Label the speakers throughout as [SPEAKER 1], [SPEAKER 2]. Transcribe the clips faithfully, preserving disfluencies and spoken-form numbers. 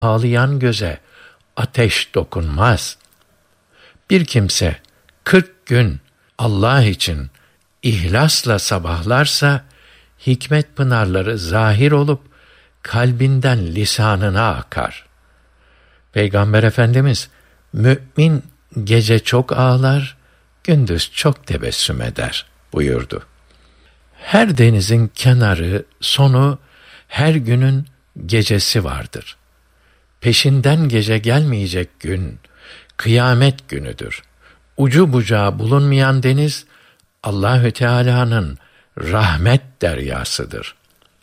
[SPEAKER 1] ağlayan göze ateş dokunmaz. Bir kimse kırk gün Allah için ihlasla sabahlarsa, hikmet pınarları zahir olup kalbinden lisanına akar. Peygamber Efendimiz, mü'min gece çok ağlar, gündüz çok tebessüm eder buyurdu. Her denizin kenarı, sonu, her günün gecesi vardır. Peşinden gece gelmeyecek gün, kıyamet günüdür. Ucu bucağı bulunmayan deniz, Allahü Teala'nın rahmet deryasıdır.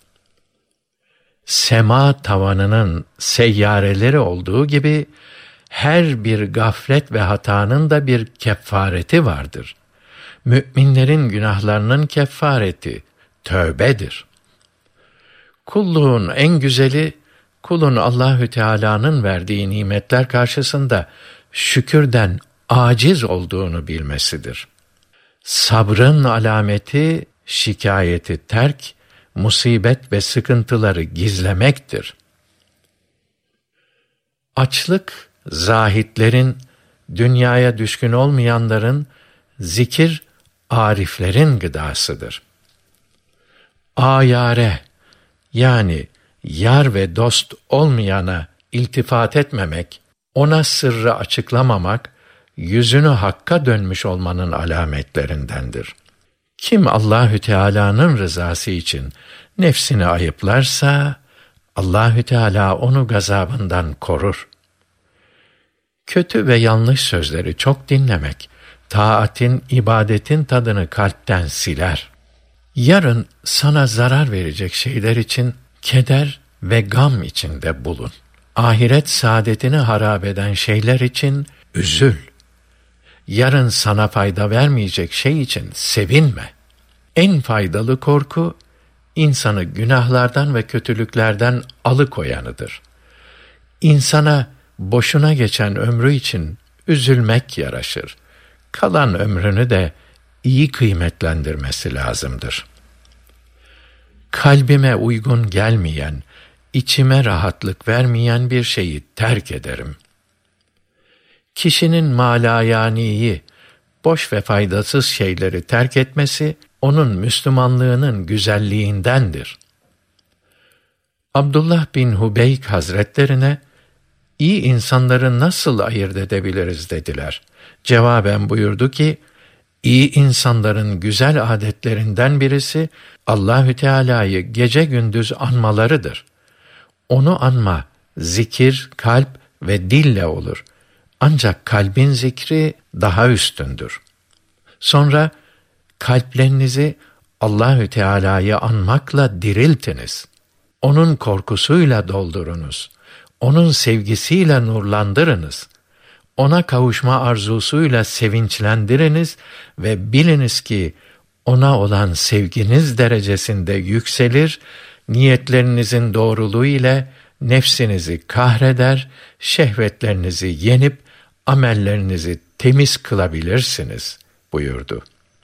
[SPEAKER 1] Sema tavanının seyyareleri olduğu gibi, her bir gaflet ve hatanın da bir kefareti vardır. Mü'minlerin günahlarının kefareti tövbedir. Kulluğun en güzeli, kulun Allahü Teala'nın verdiği nimetler karşısında şükürden aciz olduğunu bilmesidir. Sabrın alameti şikayeti terk, musibet ve sıkıntıları gizlemektir. Açlık, zahitlerin, dünyaya düşkün olmayanların, zikir, ariflerin gıdasıdır. Ayare, yani yar ve dost olmayana iltifat etmemek, ona sırrı açıklamamak, yüzünü Hakk'a dönmüş olmanın alametlerindendir. Kim Allahü Teala'nın rızası için nefsini ayıplarsa, Allahü Teala onu gazabından korur. Kötü ve yanlış sözleri çok dinlemek, taatin, ibadetin tadını kalpten siler. Yarın sana zarar verecek şeyler için keder ve gam içinde bulun. Ahiret saadetini harap eden şeyler için üzül. Yarın sana fayda vermeyecek şey için sevinme. En faydalı korku, insanı günahlardan ve kötülüklerden alıkoyanıdır. İnsana boşuna geçen ömrü için üzülmek yaraşır. Kalan ömrünü de iyi kıymetlendirmesi lazımdır. Kalbime uygun gelmeyen, içime rahatlık vermeyen bir şeyi terk ederim. Kişinin malayaniyi, boş ve faydasız şeyleri terk etmesi, onun Müslümanlığının güzelliğindendir. Abdullah bin Hubeyk Hazretlerine, iyi insanları nasıl ayırt edebiliriz dediler. Cevaben buyurdu ki, iyi insanların güzel adetlerinden birisi, Allahü Teala'yı gece gündüz anmalarıdır. Onu anma, zikir, kalp ve dille olur. Ancak kalbin zikri daha üstündür. Sonra kalplerinizi Allahü Teala'yı anmakla diriltiniz. Onun korkusuyla doldurunuz. Onun sevgisiyle nurlandırınız. Ona kavuşma arzusuyla sevinçlendiriniz ve biliniz ki ona olan sevginiz derecesinde yükselir, niyetlerinizin doğruluğu ile nefsinizi kahreder, şehvetlerinizi yenip amellerinizi temiz kılabilirsiniz buyurdu.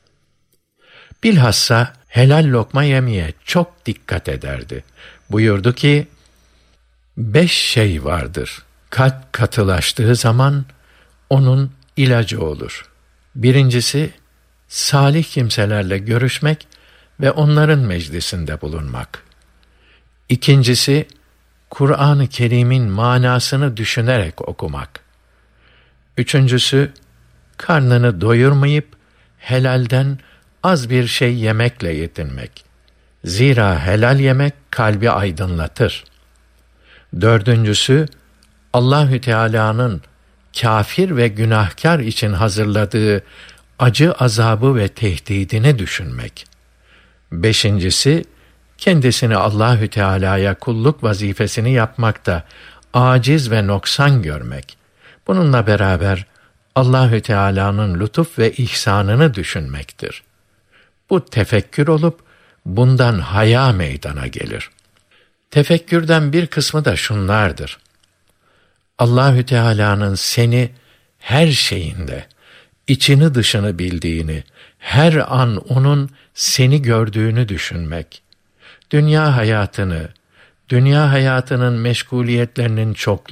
[SPEAKER 1] Bilhassa helal lokma yemeye çok dikkat ederdi. Buyurdu ki, beş şey vardır. Kalp katılaştığı zaman onun ilacı olur. Birincisi, salih kimselerle görüşmek ve onların meclisinde bulunmak. İkincisi, Kur'an-ı Kerim'in manasını düşünerek okumak. Üçüncüsü, karnını doyurmayıp helalden az bir şey yemekle yetinmek. Zira helal yemek kalbi aydınlatır. Dördüncüsü, Allahü Teala'nın kâfir ve günahkar için hazırladığı acı azabı ve tehdidini düşünmek. Beşincisi, kendisini Allahü Teala'ya kulluk vazifesini yapmakta aciz ve noksan görmek. Bununla beraber Allahü Teala'nın lütuf ve ihsanını düşünmektir. Bu tefekkür olup bundan haya meydana gelir. Tefekkürden bir kısmı da şunlardır: Allahü Teala'nın seni her şeyinde, içini dışını bildiğini, her an onun seni gördüğünü düşünmek. Dünya hayatını, dünya hayatının meşguliyetlerinin çok